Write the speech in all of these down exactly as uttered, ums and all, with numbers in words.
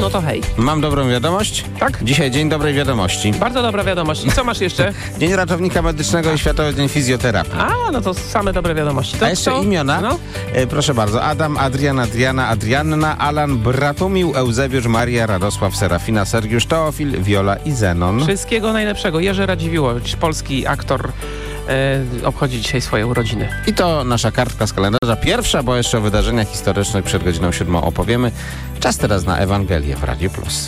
no to hej. Mam dobrą wiadomość? Tak? Dzisiaj dzień dobrej wiadomości. Bardzo dobra wiadomość. I co masz jeszcze? Dzień ratownika medycznego i Światowy Dzień Fizjoterapii. A, no to same dobre wiadomości. To A jeszcze co? imiona? No. E, proszę bardzo. Adam, Adrian, Adriana, Adrianna, Alan, Bratumił, Eusebiusz, Maria, Radosław, Serafina, Sergiusz, Teofil, Wiola i Zenon. Wszystkiego najlepszego. Jerzy Radziwiłłowicz, polski aktor, e, obchodzi dzisiaj swoje urodziny. I to nasza kartka z kalendarza. Pierwsza, bo jeszcze o wydarzeniach historycznych przed godziną siódmą opowiemy. Czas teraz na Ewangelię w Radiu Plus.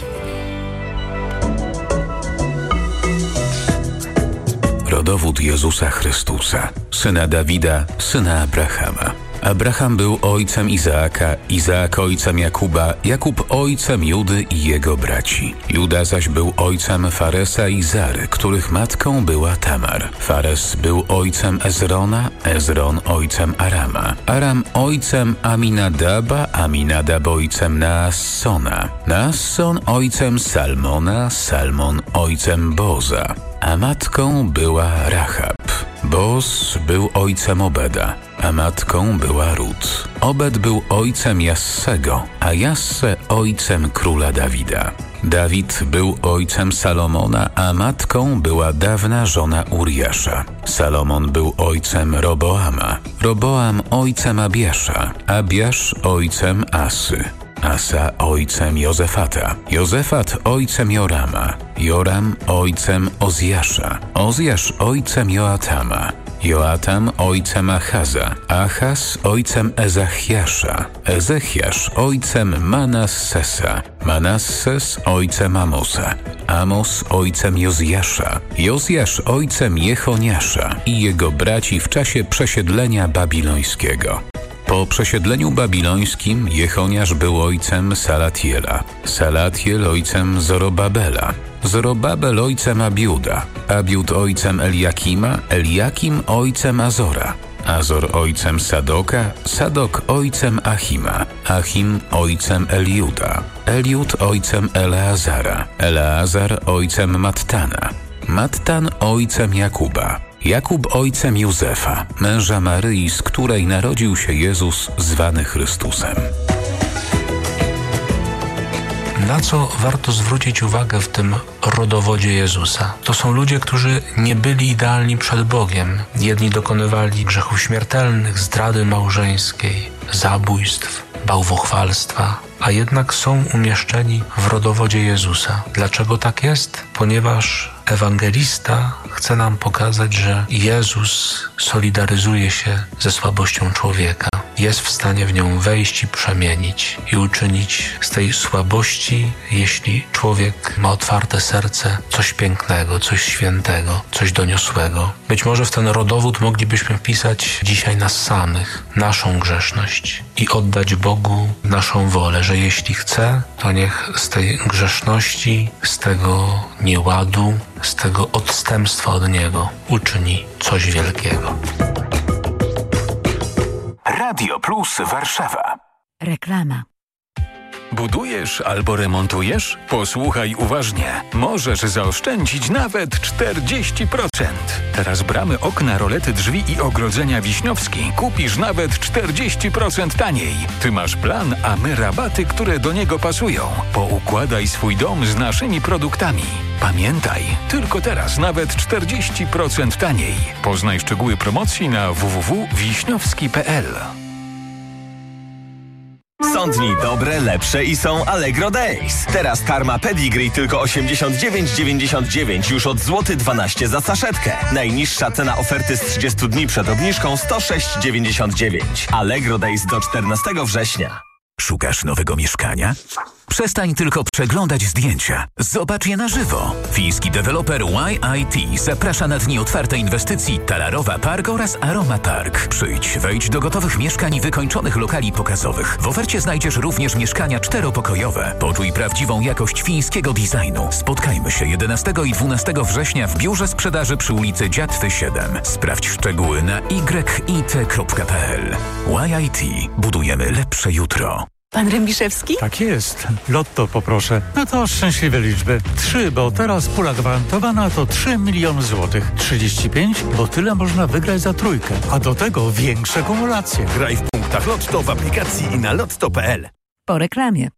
Rodowód Jezusa Chrystusa, syna Dawida, syna Abrahama. Abraham był ojcem Izaaka, Izaak ojcem Jakuba, Jakub ojcem Judy i jego braci. Juda zaś był ojcem Faresa i Zary, których matką była Tamar. Fares był ojcem Ezrona, Ezron ojcem Arama. Aram ojcem Aminadaba, Aminadab ojcem Naassona. Naasson ojcem Salmona, Salmon ojcem Boza. A matką była Rahab. Boz był ojcem Obeda, a matką była Rut. Obed był ojcem Jassego, a Jasse ojcem króla Dawida. Dawid był ojcem Salomona, a matką była dawna żona Uriasza. Salomon był ojcem Roboama, Roboam ojcem Abiasza, Abiasz ojcem Asy. Asa ojcem Jozefata, Jozefat ojcem Jorama, Joram ojcem Ozjasza, Ozjasz ojcem Joatama, Joatam ojcem Achaza, Achaz ojcem Ezachiasza, Ezechiasz ojcem Manassesa, Manasses ojcem Amosa, Amos ojcem Jozjasza, Jozjasz ojcem Jechoniasza i jego braci w czasie przesiedlenia babilońskiego. Po przesiedleniu babilońskim Jechoniasz był ojcem Salatiela, Salatiel ojcem Zorobabela, Zorobabel ojcem Abiuda, Abiud ojcem Eliakima, Eliakim ojcem Azora, Azor ojcem Sadoka, Sadok ojcem Achima, Achim ojcem Eliuda, Eliud ojcem Eleazara, Eleazar ojcem Mattana, Mattan ojcem Jakuba, Jakub ojcem Józefa, męża Maryi, z której narodził się Jezus zwany Chrystusem. Na co warto zwrócić uwagę w tym rodowodzie Jezusa? To są ludzie, którzy nie byli idealni przed Bogiem. Jedni dokonywali grzechów śmiertelnych, zdrady małżeńskiej, zabójstw, bałwochwalstwa, a jednak są umieszczeni w rodowodzie Jezusa. Dlaczego tak jest? Ponieważ ewangelista chce nam pokazać, że Jezus solidaryzuje się ze słabością człowieka. Jest w stanie w nią wejść i przemienić i uczynić z tej słabości, jeśli człowiek ma otwarte serce, coś pięknego, coś świętego, coś doniosłego. Być może w ten rodowód moglibyśmy wpisać dzisiaj nas samych, naszą grzeszność i oddać Bogu naszą wolę, że jeśli chce, to niech z tej grzeszności, z tego nieładu, z tego odstępstwa od Niego uczyni coś wielkiego. Radio Plus Warszawa. Reklama. Budujesz albo remontujesz? Posłuchaj uważnie. Możesz zaoszczędzić nawet czterdzieści procent. Teraz bramy, okna, rolety, drzwi i ogrodzenia Wiśniowski kupisz nawet czterdzieści procent taniej. Ty masz plan, a my rabaty, które do niego pasują. Poukładaj swój dom z naszymi produktami. Pamiętaj, tylko teraz nawet czterdzieści procent taniej. Poznaj szczegóły promocji na w w w kropka wiśniowski kropka p l. Są dni dobre, lepsze i są Allegro Days. Teraz karma Pedigree tylko osiemdziesiąt dziewięć dziewięćdziesiąt dziewięć już od złoty dwanaście za saszetkę. Najniższa cena oferty z trzydziestu dni przed obniżką sto sześć dziewięćdziesiąt dziewięć. Allegro Days do czternastego września. Szukasz nowego mieszkania? Przestań tylko przeglądać zdjęcia. Zobacz je na żywo. Fiński deweloper Y I T zaprasza na dni otwartej inwestycji Talarowa Park oraz Aroma Park. Przyjdź, wejdź do gotowych mieszkań i wykończonych lokali pokazowych. W ofercie znajdziesz również mieszkania czteropokojowe. Poczuj prawdziwą jakość fińskiego designu. Spotkajmy się jedenastego i dwunastego września w biurze sprzedaży przy ulicy Dziatwy siedem. Sprawdź szczegóły na y i t kropka p l. Y I T. Budujemy lepsze jutro. Pan Rębiszewski? Tak jest. Lotto poproszę. No to szczęśliwe liczby. Trzy, bo teraz pula gwarantowana to trzy miliony złotych. trzydzieści pięć, bo tyle można wygrać za trójkę. A do tego większe kumulacje. Graj w punktach Lotto w aplikacji i na lotto kropka p l. Po reklamie.